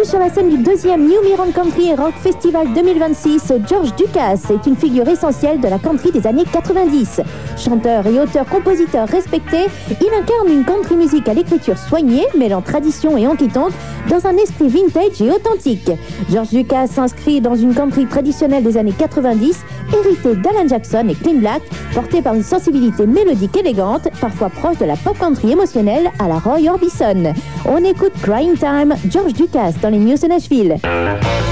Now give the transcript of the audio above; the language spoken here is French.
Venu sur la scène du 2e New Mirror Country Rock Festival 2026, George Lucas est une figure essentielle de la country des années 90. Chanteur et auteur-compositeur respecté, il incarne une country music à l'écriture soignée, mêlant tradition et honky-tonk dans un esprit vintage et authentique. George Lucas s'inscrit dans une country traditionnelle des années 90, héritée d'Alan Jackson et Clint Black, portée par une sensibilité mélodique élégante, parfois proche de la pop country émotionnelle à la Roy Orbison. On écoute Crying Time, George Lucas dans les News de Nashville.